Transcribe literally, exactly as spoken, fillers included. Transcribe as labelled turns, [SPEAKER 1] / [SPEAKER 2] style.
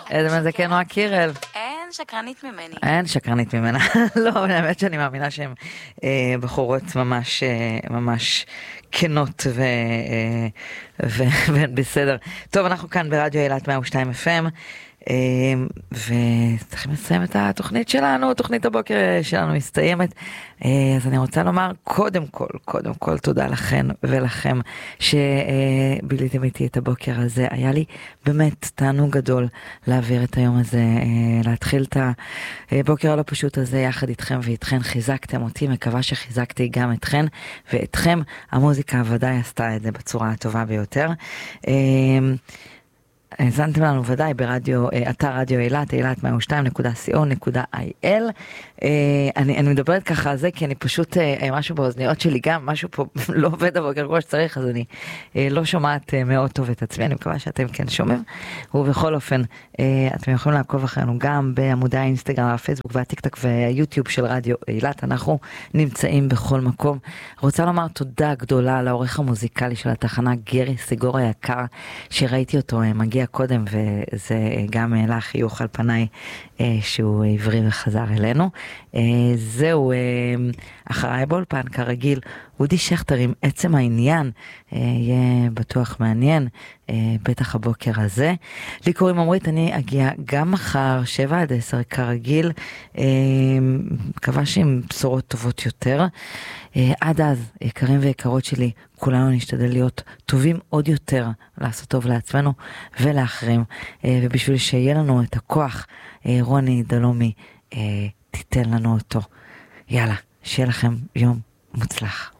[SPEAKER 1] איזה מזקן או הקירל.
[SPEAKER 2] אין שקרנית ממני.
[SPEAKER 1] אין שקרנית ממנה. לא, האמת שאני מאמינה שהן אה, בחורות ממש, אה, ממש כנות ו, אה, ו, ובסדר. טוב, אנחנו כאן ברדיו אילת מאה ושתיים אף אם, אה, וצריכים לסיים את התוכנית שלנו, תוכנית הבוקר שלנו מסתיימת. אה, אז אני רוצה לומר קודם כל, קודם כל תודה לכן ולכם שביליתם איתי את הבוקר הזה. היה לי באמת תענוג גדול להעביר את היום הזה, להתחיל את הבוקר הלא פשוט הזה יחד איתכם ואיתכן. חיזקתם אותי, מקווה שחיזקתי גם אתכן ואתכם. המוזיקה ודאי עשתה את זה בצורה הטובה ביותר. האזנתם לנו ודאי ברדיו, אתר רדיו אילת, אילת מאה ושתיים נקודה סי או נקודה איי אל. אני, אני מדברת ככה על זה כי אני פשוט, משהו באוזניות שלי גם, משהו פה לא עובד הבוקר כמו שצריך, אז אני לא שומעת מאוד טוב את עצמי, אני מקווה שאתם כן שומעים. ובכל אופן, אתם יכולים לעקוב אחרינו גם בעמודי האינסטגרם, הפייסבוק והטיקטוק והיוטיוב של רדיו אילת, אנחנו נמצאים בכל מקום. רוצה לומר תודה גדולה לעורך המוזיקלי של התחנה, גרי סיגור היקר, שראיתי אותו מגיע קודם, וזה גם העלה חיוך על פניי שהוא עברי וחזר אלינו. זהו, אחריי באולפן כרגיל אודי שכטר עם עצם העניין, יהיה בטוח מעניין, בטח הבוקר הזה. לי קוראים עמרית, אני אגיע גם מחר שבע עד עשר כרגיל, מקווה שעם בשורות טובות יותר. עד אז, יקרים ויקרות שלי, כולנו נשתדל להיות טובים עוד יותר, לעשות טוב לעצמנו ולאחרים, ובשביל שיהיה לנו את הכוח, רוני דלומי תיתן לנו אותו. יאללה, שיהיה לכם יום מוצלח.